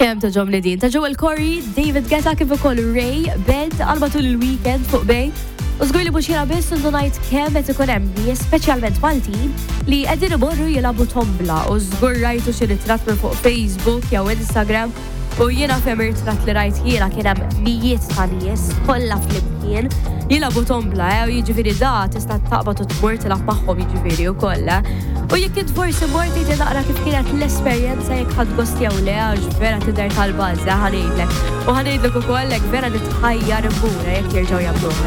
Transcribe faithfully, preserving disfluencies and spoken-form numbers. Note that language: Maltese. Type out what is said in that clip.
Kem ta' ġom li din, ta' Joel Corey, David Guetta kif ukoll Ray, Bed għalba tul il-weekend fuq bej. U żgur li mhux jiena biss indunajt kemm qed ikun hemm nies speċjalment Maltin li qegħdin imorru jilagħbu tombla u żgur rajtu xi ritratt minn fuq Facebook jew Instagram u jiena fehm ir-ritratt li rajt jiena kien hemm mijiet ta' nies kollha flimkien jilagħbu tombla u jiġifieri da tista' taqbad u tmur tilgħab magħhom jiġifieri wkoll. U jekk int forsi mort jgħid naqra kif kienet l-esperjenza jekk ħadd gost jew le għax vera tidher tal-baża ħanejdlek. U ħanejdlek ukoll hekk vera nitħajjar immura jekk jerġgħu jagħmluha.